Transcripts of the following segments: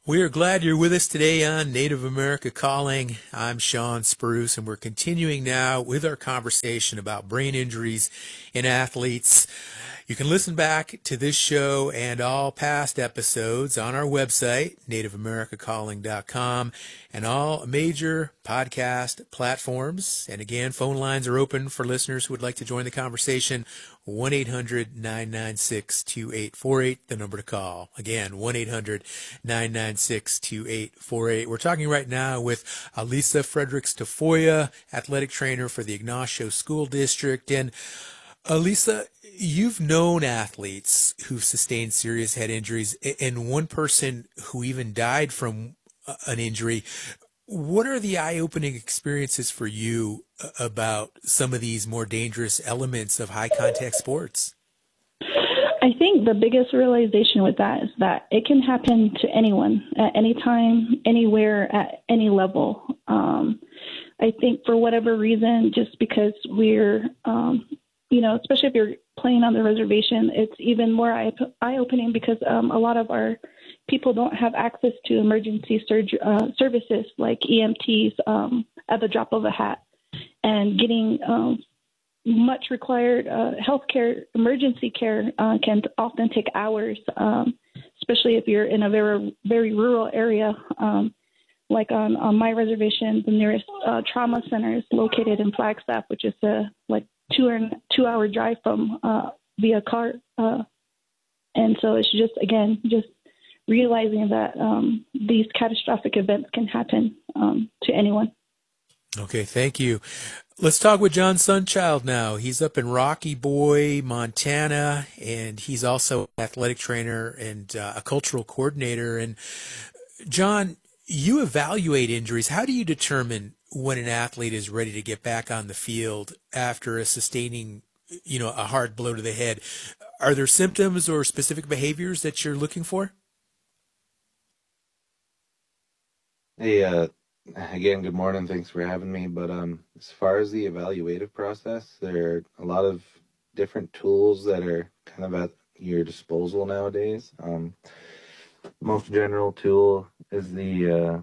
We are glad you're with us today on Native America Calling. I'm Sean Spruce, and we're continuing now with our conversation about brain injuries in athletes. You can listen back to this show and all past episodes on our website, nativeamericacalling.com, and all major podcast platforms. And again, phone lines are open for listeners who would like to join the conversation. 1-800-996-2848, the number to call. Again, 1-800-996-2848. We're talking right now with Alisa Fredericks Tafoya, athletic trainer for the Ignacio School District. And Alisa, you've known athletes who've sustained serious head injuries and one person who even died from an injury. What are the eye-opening experiences for you about some of these more dangerous elements of high-contact sports? I think the biggest realization with that is that it can happen to anyone at any time, anywhere, at any level. I think for whatever reason, just because we're, especially if you're playing on the reservation, it's even more eye-opening because a lot of our people don't have access to emergency services like EMTs at the drop of a hat, and getting much required healthcare, emergency care can often take hours, especially if you're in a very, very rural area. Like on my reservation, the nearest trauma center is located in Flagstaff, which is a 2-hour drive from via car. And so it's just realizing that these catastrophic events can happen to anyone. Okay, thank you. Let's talk with John Sunchild now. He's up in Rocky Boy, Montana, and he's also an athletic trainer and a cultural coordinator. And John, you evaluate injuries. How do you determine when an athlete is ready to get back on the field after sustaining, a hard blow to the head? Are there symptoms or specific behaviors that you're looking for? Hey, again, good morning. Thanks for having me. But as far as the evaluative process, there are a lot of different tools that are kind of at your disposal nowadays. Most general tool is the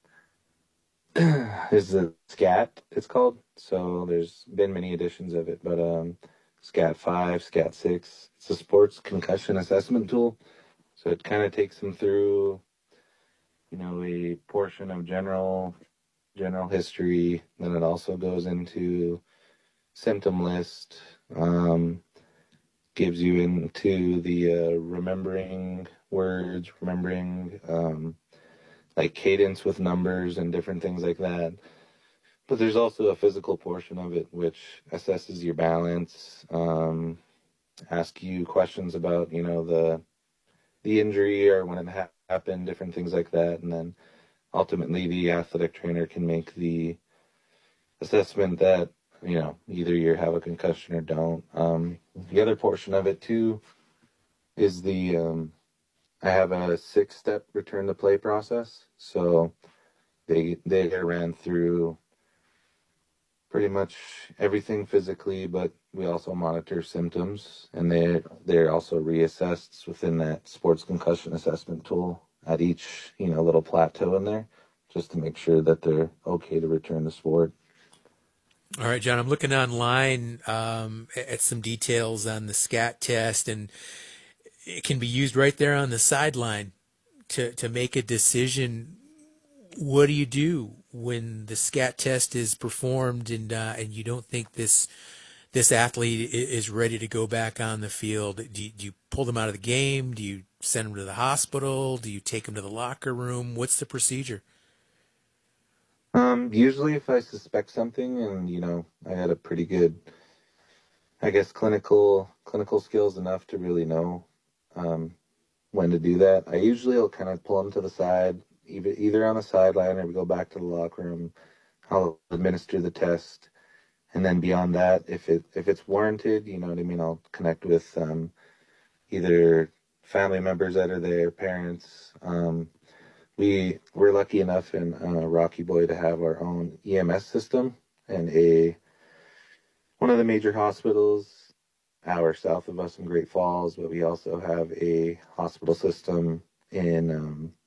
SCAT, it's called. So there's been many editions of it, but SCAT 5, SCAT 6. It's a sports concussion assessment tool. So it kind of takes them through a portion of general history. Then it also goes into symptom list, gives you into the remembering words, remembering like cadence with numbers and different things like that. But there's also a physical portion of it which assesses your balance, ask you questions about the injury or when it happened, different things like that. And then ultimately the athletic trainer can make the assessment that, either you have a concussion or don't. The other portion of it too is I have a 6-step return to play process. So they ran through pretty much everything physically, but we also monitor symptoms, and they're also reassessed within that sports concussion assessment tool at each little plateau in there, just to make sure that they're okay to return to sport. All right, John, I'm looking online at some details on the SCAT test, and it can be used right there on the sideline to make a decision. What do you do when the SCAT test is performed and you don't think this athlete is ready to go back on the field? Do you pull them out of the game? Do you send them to the hospital? Do you take them to the locker room? What's the procedure? Usually if I suspect something and, I had a pretty good, I guess, clinical skills enough to really know when to do that, I usually will kind of pull them to the side, either on the sideline or we go back to the locker room. I'll administer the test. And then beyond that, if it's warranted, you know what I mean, I'll connect with either family members that are there, parents. We're lucky enough in Rocky Boy to have our own EMS system, and one of the major hospitals, hour south of us in Great Falls, but we also have a hospital system in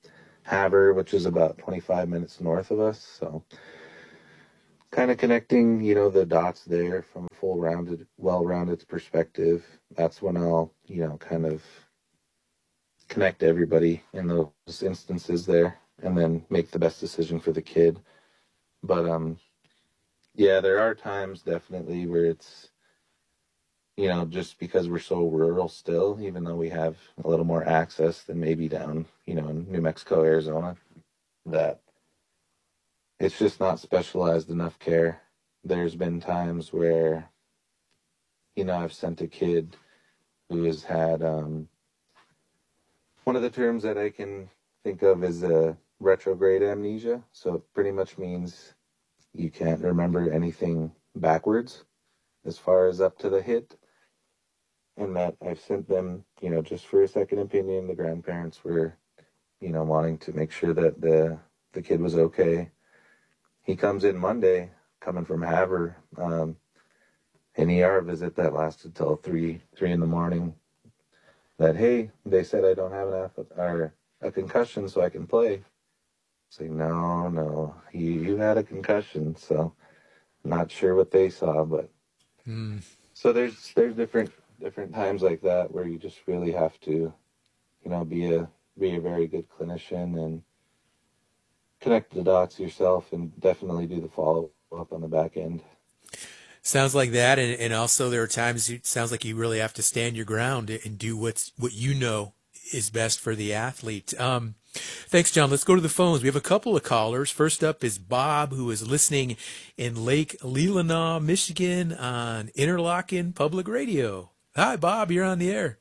Havre, which is about 25 minutes north of us. So kind of connecting, the dots there from a well-rounded perspective. That's when I'll, kind of connect everybody in those instances there and then make the best decision for the kid. But, yeah, there are times definitely where it's, just because we're so rural still, even though we have a little more access than maybe down, in New Mexico, Arizona, that it's just not specialized enough care. There's been times where, I've sent a kid who has had one of the terms that I can think of is a retrograde amnesia. So it pretty much means you can't remember anything backwards as far as up to the hit. And that I've sent them, just for a second opinion. The grandparents were, wanting to make sure that the kid was okay. He comes in Monday, coming from Havre, an ER visit that lasted till 3 in the morning. That, hey, they said I don't have a concussion, so I can play. Say, no, you had a concussion, so not sure what they saw, but so there's different times like that where you just really have to, be a very good clinician and connect the dots yourself and definitely do the follow-up on the back end. Sounds like that, and also there are times it sounds like you really have to stand your ground and do what you know is best for the athlete. Thanks, John. Let's go to the phones. We have a couple of callers. First up is Bob, who is listening in Lake Leelanau, Michigan on Interlochen Public Radio. Hi, Bob. You're on the air.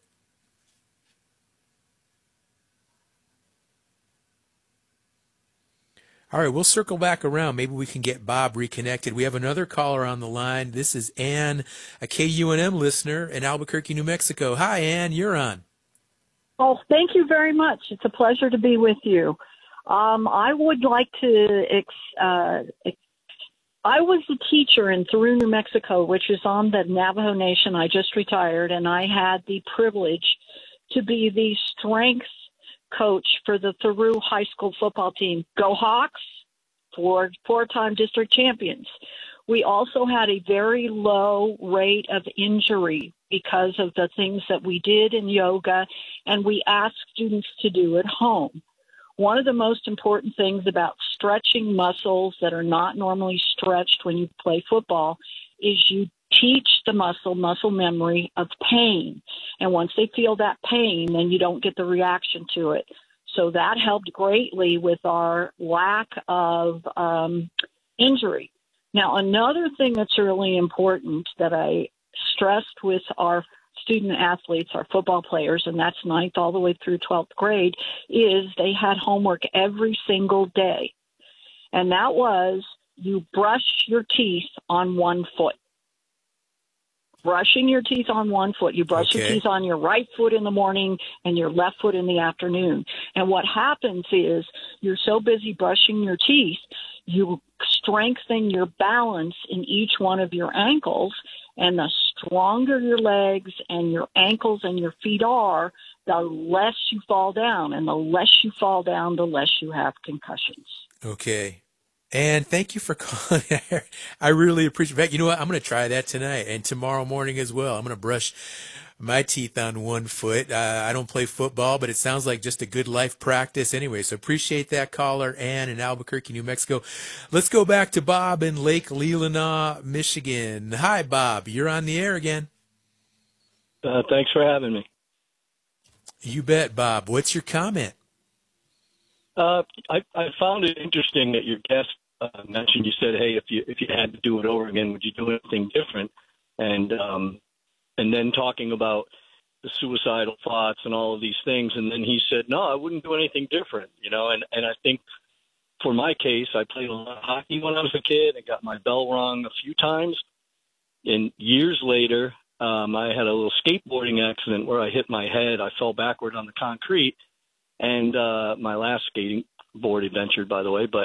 All right, we'll circle back around. Maybe we can get Bob reconnected. We have another caller on the line. This is Ann, a KUNM listener in Albuquerque, New Mexico. Hi, Ann. You're on. Oh, thank you very much. It's a pleasure to be with you. I would like to I was a teacher in Thoreau, New Mexico, which is on the Navajo Nation. I just retired, and I had the privilege to be the strength coach for the Thoreau High School football team. Go Hawks, four-time district champions. We also had a very low rate of injury because of the things that we did in yoga and we asked students to do at home. One of the most important things about stretching muscles that are not normally stretched when you play football is you teach the muscle memory of pain. And once they feel that pain, then you don't get the reaction to it. So that helped greatly with our lack of injury. Now, another thing that's really important that I stressed with our student athletes, our football players, and that's 9th all the way through 12th grade, is they had homework every single day. And that was you brush your teeth on one foot. Brushing your teeth on one foot. You brush your teeth on your right foot in the morning and your left foot in the afternoon. And what happens is you're so busy brushing your teeth, you strengthen your balance in each one of your ankles. And the stronger your legs and your ankles and your feet are, the less you fall down. And the less you fall down, the less you have concussions. Okay. And thank you for calling. I really appreciate it. In fact, you know what? I'm going to try that tonight and tomorrow morning as well. I'm going to brush my teeth on one foot. I don't play football, but it sounds like just a good life practice anyway. So appreciate that caller, Ann in Albuquerque, New Mexico. Let's go back to Bob in Lake Leelanau, Michigan. Hi, Bob. You're on the air again. Thanks for having me. You bet, Bob. What's your comment? I found it interesting that your guest mentioned, you said, hey, if you had to do it over again, would you do anything different? And then talking about the suicidal thoughts and all of these things. And then he said, no, I wouldn't do anything different, and I think for my case, I played a lot of hockey when I was a kid. I got my bell rung a few times. And years later, I had a little skateboarding accident where I hit my head. I fell backward on the concrete. And my last skating board adventure, by the way, but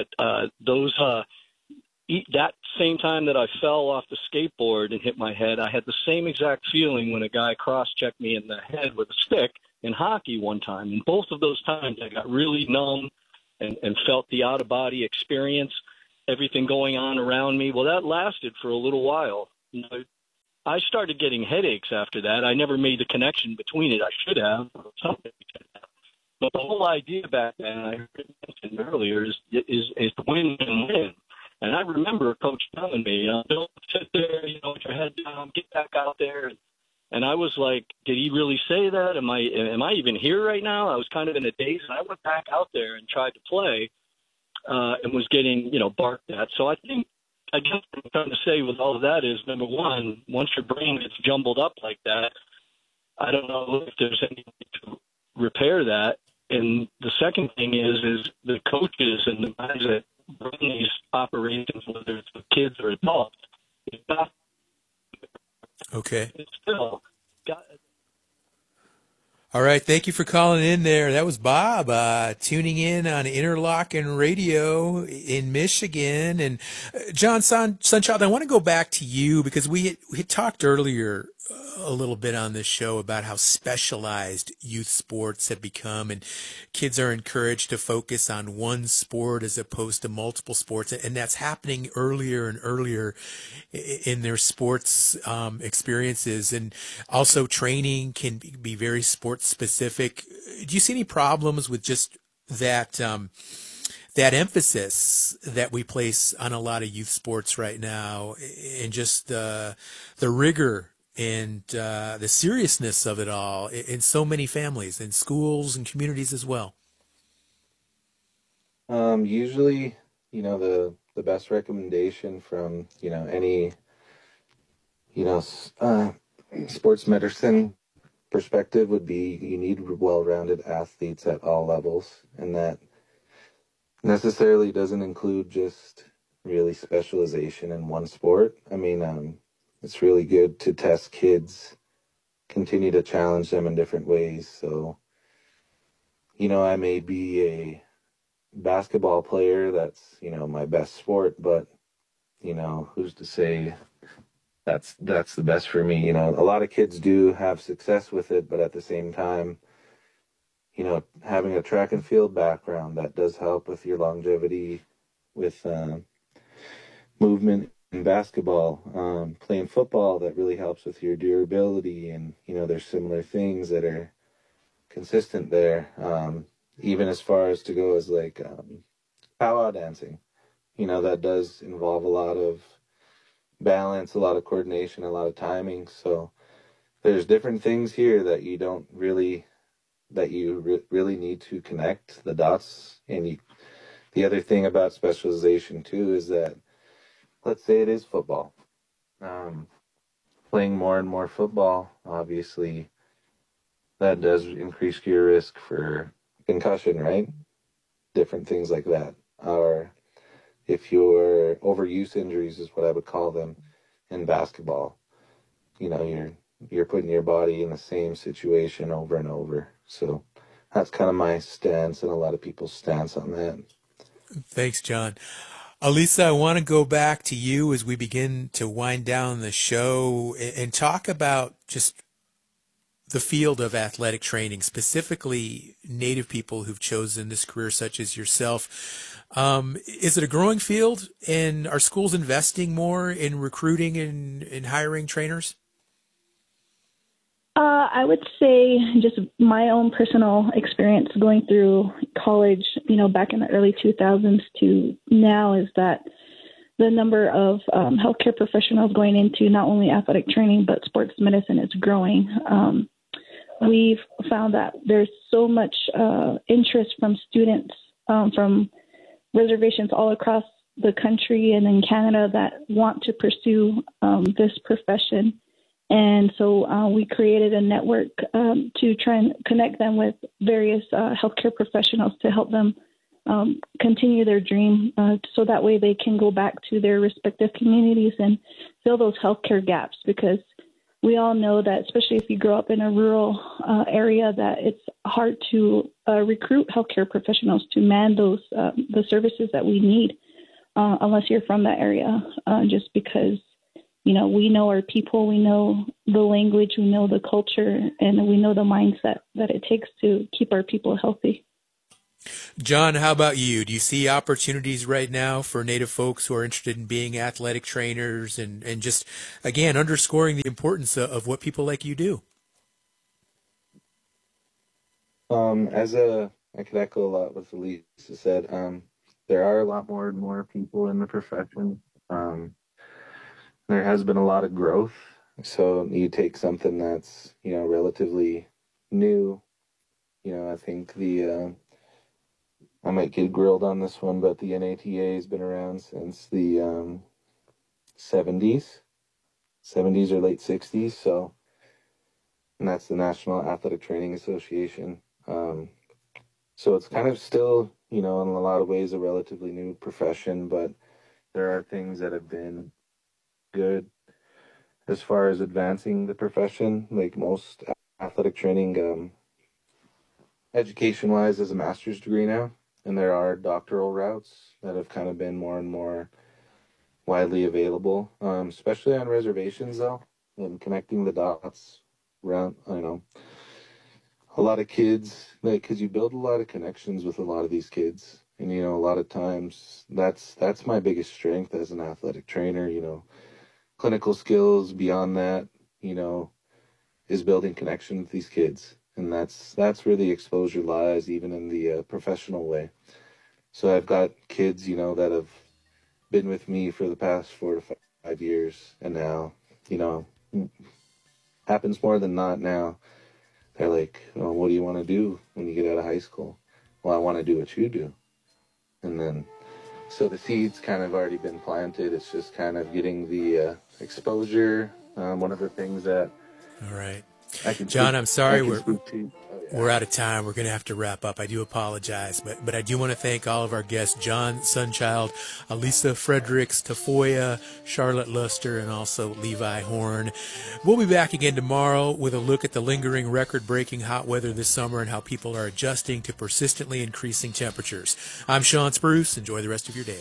that same time that I fell off the skateboard and hit my head, I had the same exact feeling when a guy cross-checked me in the head with a stick in hockey one time. And both of those times I got really numb and felt the out-of-body experience, everything going on around me. Well, that lasted for a little while. You know, I started getting headaches after that. I never made the connection between it. I should have. Or something. But the whole idea back then, I heard it mentioned earlier, is to win and win. And I remember Coach telling me, don't sit there, with your head down, get back out there. And I was like, did he really say that? Am I even here right now? I was kind of in a daze, and I went back out there and tried to play, and was getting, barked at. So I think, I guess what I'm trying to say with all of that is, number one, once your brain gets jumbled up like that, I don't know if there's any way to repair that. And the second thing is the coaches and the guys that run these operations, whether it's with kids or adults, it's not. Okay. It's still got. All right. Thank you for calling in there. That was Bob tuning in on Interlochen Radio in Michigan. And John Sunchild, I want to go back to you because we had talked earlier a little bit on this show about how specialized youth sports have become, and kids are encouraged to focus on one sport as opposed to multiple sports. And that's happening earlier and earlier in their sports experiences. And also training can be very sports specific. Do you see any problems with just that, that emphasis that we place on a lot of youth sports right now, and just the rigor and the seriousness of it all in so many families and schools and communities as well? Usually, the best recommendation from, any, sports medicine perspective would be you need well-rounded athletes at all levels, and that necessarily doesn't include just really specialization in one sport. I mean, it's really good to test kids, continue to challenge them in different ways. So, I may be a basketball player, that's, my best sport, but, who's to say that's the best for me? A lot of kids do have success with it, but at the same time, having a track and field background, that does help with your longevity, with movement in basketball. Playing football, that really helps with your durability, and, there's similar things that are consistent there. Even as far as to go as like powwow dancing, that does involve a lot of balance, a lot of coordination, a lot of timing. So there's different things here that you really need to connect the dots. And the other thing about specialization too is that, let's say it is football, playing more and more football, obviously that does increase your risk for concussion, right? Different things like that. Or if your overuse injuries is what I would call them in basketball, you're putting your body in the same situation over and over. So that's kind of my stance and a lot of people's stance on that. Thanks, John. Alisa, I want to go back to you as we begin to wind down the show and talk about just the field of athletic training, specifically Native people who've chosen this career, such as yourself. Is it a growing field, and are schools investing more in recruiting and hiring trainers? I would say just my own personal experience going through college, back in the early 2000s to now, is that the number of healthcare professionals going into not only athletic training but sports medicine is growing. We've found that there's so much interest from students from reservations all across the country and in Canada that want to pursue this profession. And so we created a network to try and connect them with various healthcare professionals to help them continue their dream, so that way they can go back to their respective communities and fill those healthcare gaps, because we all know that, especially if you grow up in a rural area, that it's hard to recruit healthcare professionals to man those the services that we need, unless you're from that area, just because we know our people, we know the language, we know the culture, and we know the mindset that it takes to keep our people healthy. John, how about you? Do you see opportunities right now for Native folks who are interested in being athletic trainers and just, again, underscoring the importance of what people like you do? I could echo a lot what Lisa said. There are a lot more and more people in the profession. There has been a lot of growth. So you take something that's, relatively new. I think I might get grilled on this one, but the NATA has been around since the 70s, 70s or late 60s. So, and that's the National Athletic Training Association. So it's kind of still, in a lot of ways, a relatively new profession, but there are things that have been good as far as advancing the profession. Like most athletic training, education-wise, is a master's degree now, and there are doctoral routes that have kind of been more and more widely available, especially on reservations, though, and connecting the dots around, a lot of kids, because you build a lot of connections with a lot of these kids. And, a lot of times that's my biggest strength as an athletic trainer, clinical skills beyond that, is building connection with these kids. And that's where the exposure lies, even in the professional way. So I've got kids, that have been with me for the past 4 to 5 years. And now, happens more than not now. They're like, oh, what do you want to do when you get out of high school? Well, I want to do what you do. And then, so the seed's kind of already been planted. It's just kind of getting the exposure. One of the things that All right. I can John, I'm sorry we're out of time. We're going to have to wrap up. I do apologize, but I do want to thank all of our guests, John Sunchild, Alisa Fredericks, Tafoya, Charlotte Luster, and also Levi Horn. We'll be back again tomorrow with a look at the lingering record-breaking hot weather this summer and how people are adjusting to persistently increasing temperatures. I'm Sean Spruce. Enjoy the rest of your day.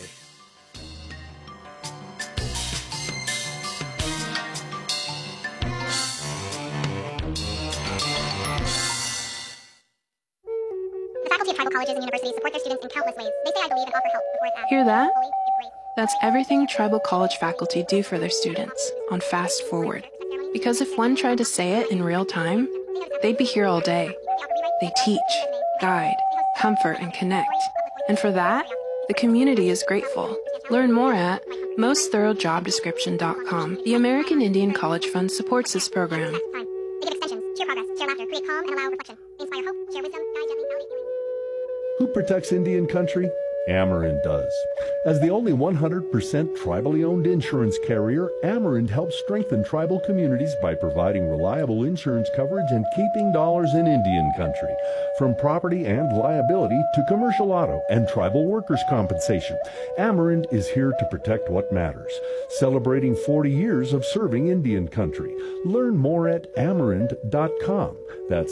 Tribal colleges and universities support their students in countless ways. They say I believe and offer help before it's asked. Hear that? That's everything tribal college faculty do for their students on Fast Forward. Because if one tried to say it in real time, they'd be here all day. They teach, guide, comfort, and connect. And for that, the community is grateful. Learn more at mostthoroughdjobdescription.com. The American Indian College Fund supports this program. They give extensions, cheer progress, share laughter, create calm, and allow reflection. They inspire hope, share wisdom, guide gently, validate healing. Who protects Indian country? Ameren does. As the only 100% tribally owned insurance carrier, Ameren helps strengthen tribal communities by providing reliable insurance coverage and keeping dollars in Indian country. From property and liability to commercial auto and tribal workers' compensation, Ameren is here to protect what matters. Celebrating 40 years of serving Indian country. Learn more at Ameren.com. That's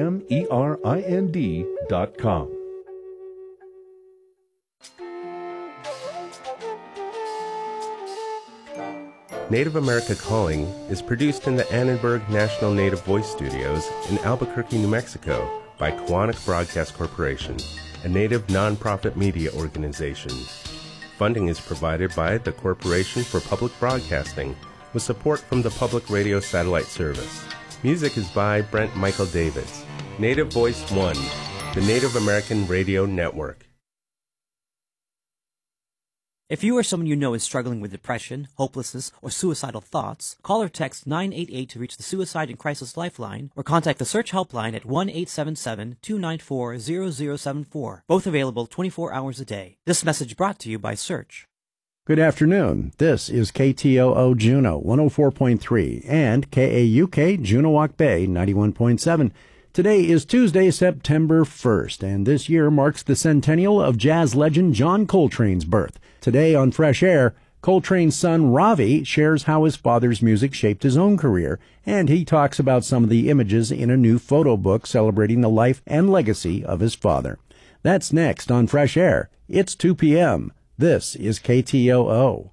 AMERIND.com. Native America Calling is produced in the Annenberg National Native Voice Studios in Albuquerque, New Mexico by Koahnic Broadcast Corporation, a Native nonprofit media organization. Funding is provided by the Corporation for Public Broadcasting with support from the Public Radio Satellite Service. Music is by Brent Michael Davids. Native Voice One, the Native American Radio Network. If you or someone you know is struggling with depression, hopelessness, or suicidal thoughts, call or text 988 to reach the Suicide and Crisis Lifeline, or contact the Search Helpline at 1-877-294-0074, both available 24 hours a day. This message brought to you by Search. Good afternoon. This is KTOO Juneau 104.3 and KAUK Juneauoc Bay 91.7. Today is Tuesday, September 1st, and this year marks the centennial of jazz legend John Coltrane's birth. Today on Fresh Air, Coltrane's son Ravi shares how his father's music shaped his own career, and he talks about some of the images in a new photo book celebrating the life and legacy of his father. That's next on Fresh Air. It's 2 p.m. This is KTOO.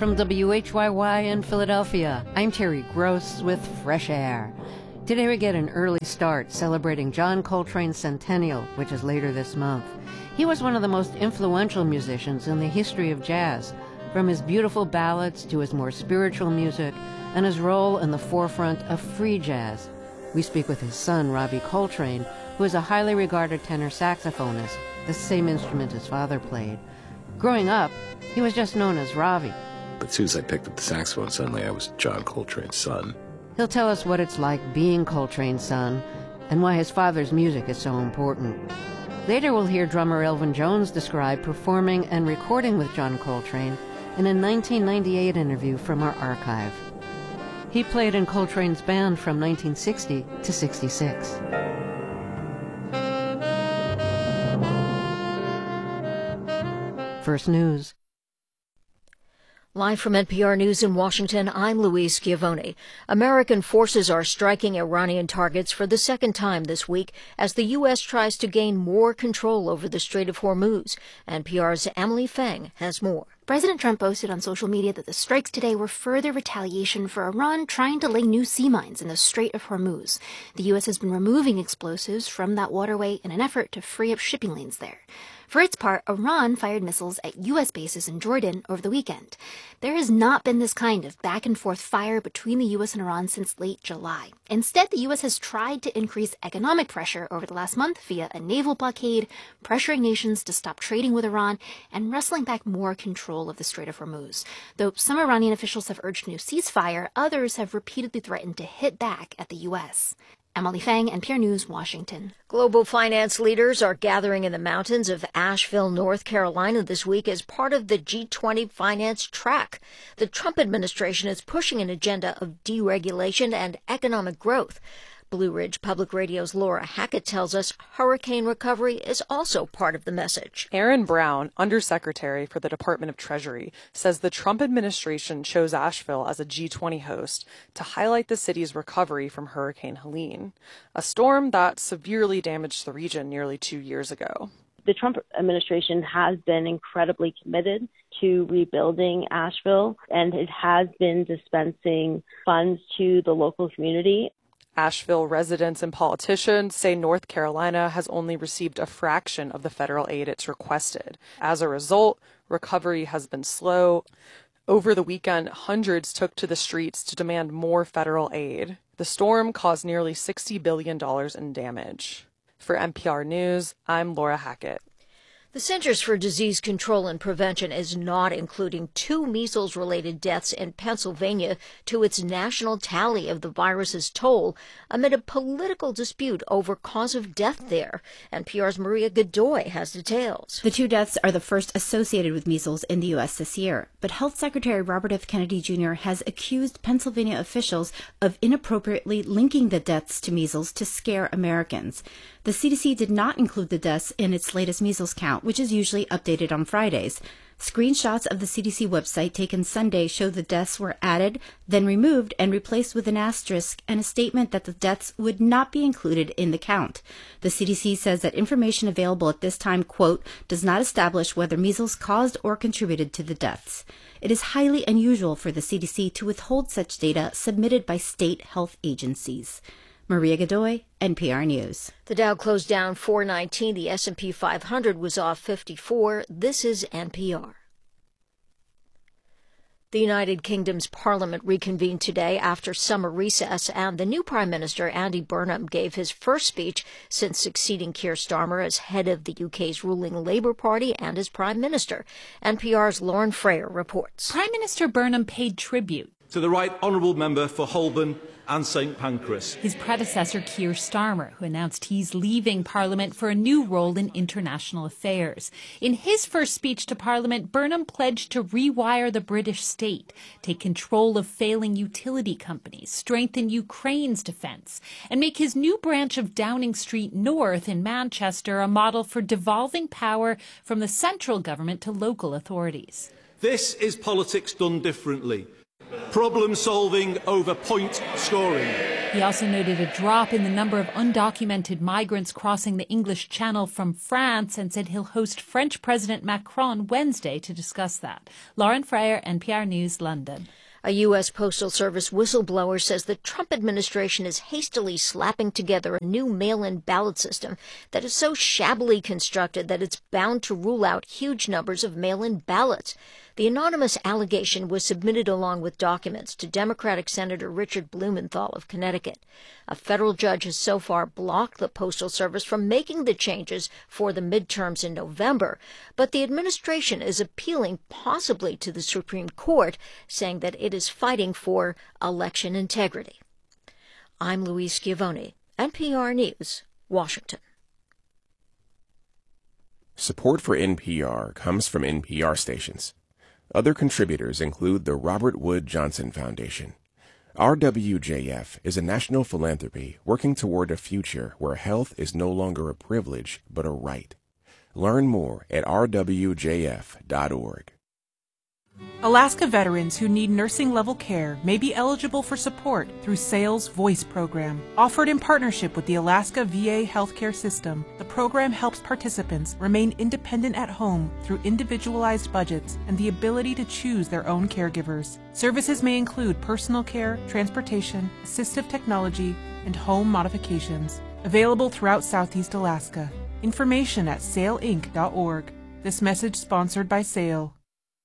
From WHYY in Philadelphia, I'm Terry Gross with Fresh Air. Today we get an early start celebrating John Coltrane's centennial, which is later this month. He was one of the most influential musicians in the history of jazz, from his beautiful ballads to his more spiritual music and his role in the forefront of free jazz. We speak with his son, Ravi Coltrane, who is a highly regarded tenor saxophonist, the same instrument his father played. Growing up, he was just known as Ravi. But as soon as I picked up the saxophone, suddenly I was John Coltrane's son. He'll tell us what it's like being Coltrane's son and why his father's music is so important. Later we'll hear drummer Elvin Jones describe performing and recording with John Coltrane in a 1998 interview from our archive. He played in Coltrane's band from 1960 to 66. First News. Live from NPR News in Washington, I'm Louise Schiavone. American forces are striking Iranian targets for the second time this week as the U.S. tries to gain more control over the Strait of Hormuz. NPR's Emily Feng has more. President Trump boasted on social media that the strikes today were further retaliation for Iran trying to lay new sea mines in the Strait of Hormuz. The U.S. has been removing explosives from that waterway in an effort to free up shipping lanes there. For its part, Iran fired missiles at U.S. bases in Jordan over the weekend. There has not been this kind of back-and-forth fire between the U.S. and Iran since late July. Instead, the U.S. has tried to increase economic pressure over the last month via a naval blockade, pressuring nations to stop trading with Iran, and wrestling back more control of the Strait of Hormuz. Though some Iranian officials have urged a new ceasefire, others have repeatedly threatened to hit back at the U.S. Emily Feng, NPR News, Washington. Global finance leaders are gathering in the mountains of Asheville, North Carolina this week as part of the G20 finance track. The Trump administration is pushing an agenda of deregulation and economic growth. Blue Ridge Public Radio's Laura Hackett tells us hurricane recovery is also part of the message. Aaron Brown, Undersecretary for the Department of Treasury, says the Trump administration chose Asheville as a G20 host to highlight the city's recovery from Hurricane Helene, a storm that severely damaged the region nearly 2 years ago. The Trump administration has been incredibly committed to rebuilding Asheville, and it has been dispensing funds to the local community. Asheville residents and politicians say North Carolina has only received a fraction of the federal aid it's requested. As a result, recovery has been slow. Over the weekend, hundreds took to the streets to demand more federal aid. The storm caused nearly $60 billion in damage. For NPR News, I'm Laura Hackett. The Centers for Disease Control and Prevention is not including 2 measles-related deaths in Pennsylvania to its national tally of the virus's toll amid a political dispute over cause of death there. NPR's Maria Godoy has details. The 2 deaths are the first associated with measles in the U.S. this year, but Health Secretary Robert F. Kennedy Jr. has accused Pennsylvania officials of inappropriately linking the deaths to measles to scare Americans. The CDC did not include the deaths in its latest measles count, which is usually updated on Fridays. Screenshots of the CDC website taken Sunday show the deaths were added, then removed and replaced with an asterisk and a statement that the deaths would not be included in the count. The CDC says that information available at this time, quote, does not establish whether measles caused or contributed to the deaths. It is highly unusual for the CDC to withhold such data submitted by state health agencies. Maria Godoy, NPR News. The Dow closed down 419. The S&P 500 was off 54. This is NPR. The United Kingdom's parliament reconvened today after summer recess, and the new Prime Minister, Andy Burnham, gave his first speech since succeeding Keir Starmer as head of the UK's ruling Labour Party and as Prime Minister. NPR's Lauren Frayer reports. Prime Minister Burnham paid tribute to the Right Honourable Member for Holborn and St Pancras, his predecessor Keir Starmer, who announced he's leaving Parliament for a new role in international affairs. In his first speech to Parliament, Burnham pledged to rewire the British state, take control of failing utility companies, strengthen Ukraine's defence, and make his new branch of Downing Street North in Manchester a model for devolving power from the central government to local authorities. This is politics done differently. Problem solving over point scoring. He also noted a drop in the number of undocumented migrants crossing the English Channel from France and said he'll host French President Macron Wednesday to discuss that. Lauren Freyer, NPR News, London. A U.S. Postal Service whistleblower says the Trump administration is hastily slapping together a new mail-in ballot system that is so shabbily constructed that it's bound to rule out huge numbers of mail-in ballots. The anonymous allegation was submitted along with documents to Democratic Senator Richard Blumenthal of Connecticut. A federal judge has so far blocked the Postal Service from making the changes for the midterms in November, but the administration is appealing possibly to the Supreme Court, saying that it is fighting for election integrity. I'm Louise Schiavone, NPR News, Washington. Support for NPR comes from NPR stations. Other contributors include the Robert Wood Johnson Foundation. RWJF is a national philanthropy working toward a future where health is no longer a privilege but a right. Learn more at rwjf.org. Alaska veterans who need nursing-level care may be eligible for support through SAIL's VOICE program. Offered in partnership with the Alaska VA healthcare system, the program helps participants remain independent at home through individualized budgets and the ability to choose their own caregivers. Services may include personal care, transportation, assistive technology, and home modifications. Available throughout Southeast Alaska. Information at sailinc.org. This message sponsored by SAIL.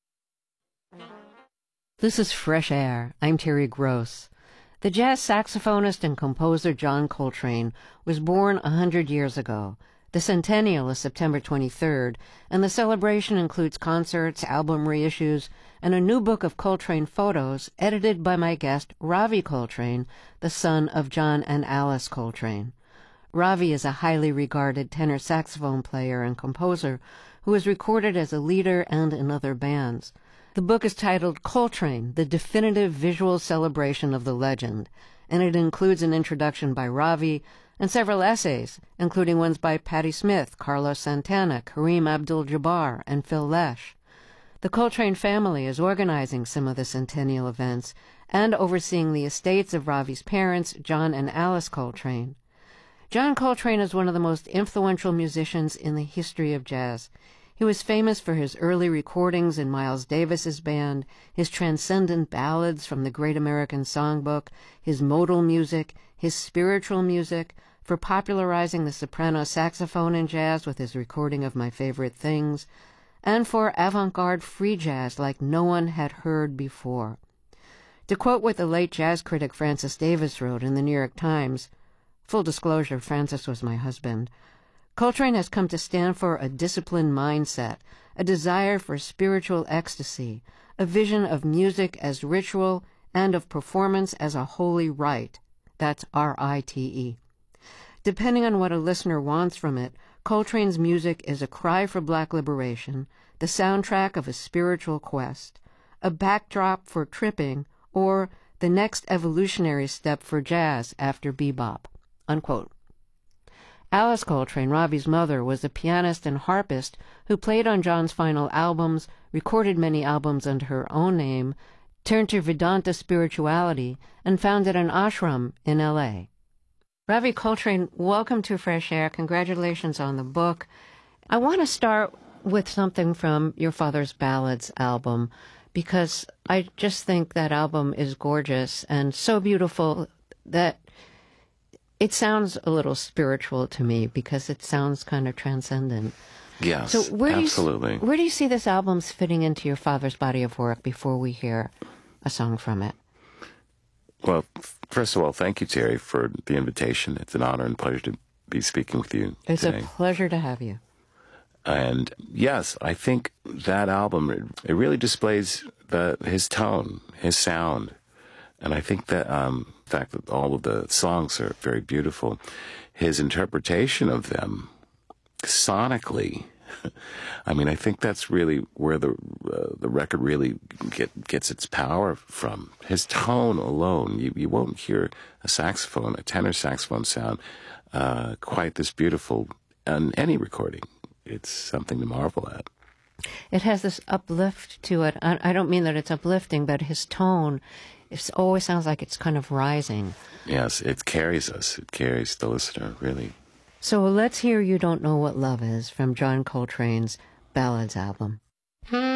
This is Fresh Air. I'm Terry Gross. The jazz saxophonist and composer John Coltrane was born 100 years ago. The centennial is September 23rd, and the celebration includes concerts, album reissues, and a new book of Coltrane photos edited by my guest Ravi Coltrane, the son of John and Alice Coltrane. Ravi is a highly regarded tenor saxophone player and composer who is recorded as a leader and in other bands. The book is titled Coltrane, The Definitive Visual Celebration of the Legend, and it includes an introduction by Ravi and several essays, including ones by Patti Smith, Carlos Santana, Kareem Abdul-Jabbar, and Phil Lesh. The Coltrane family is organizing some of the centennial events and overseeing the estates of Ravi's parents, John and Alice Coltrane. John Coltrane is one of the most influential musicians in the history of jazz. He was famous for his early recordings in Miles Davis's band, his transcendent ballads from the Great American Songbook, his modal music, his spiritual music, for popularizing the soprano saxophone in jazz with his recording of My Favorite Things, and for avant-garde free jazz like no one had heard before. To quote what the late jazz critic Francis Davis wrote in the New York Times, full disclosure, Francis was my husband, Coltrane has come to stand for a disciplined mindset, a desire for spiritual ecstasy, a vision of music as ritual and of performance as a holy rite. That's R-I-T-E. Depending on what a listener wants from it, Coltrane's music is a cry for black liberation, the soundtrack of a spiritual quest, a backdrop for tripping, or the next evolutionary step for jazz after bebop. Unquote. Alice Coltrane, Ravi's mother, was a pianist and harpist who played on John's final albums, recorded many albums under her own name, turned to Vedanta spirituality, and founded an ashram in L.A. Ravi Coltrane, welcome to Fresh Air. Congratulations on the book. I want to start with something from your father's Ballads album, because I just think that album is gorgeous and so beautiful that it sounds a little spiritual to me because it sounds kind of transcendent. Yes, so absolutely. Where do you see this album fitting into your father's body of work before we hear a song from it? Well, first of all, thank you, Terry, for the invitation. It's an honor and pleasure to be speaking with you It's today. a pleasure to have you. And yes, I think that album, it really displays his tone, his sound. And I think that the fact that all of the songs are very beautiful, his interpretation of them sonically, I mean, I think that's really where the record really gets its power from. His tone alone, you won't hear a tenor saxophone sound quite this beautiful on any recording. It's something to marvel at. It has this uplift to it. I don't mean that it's uplifting, but his tone, it always sounds like it's kind of rising. Yes, it carries us. It carries the listener, really. So let's hear You Don't Know What Love Is from John Coltrane's Ballads album.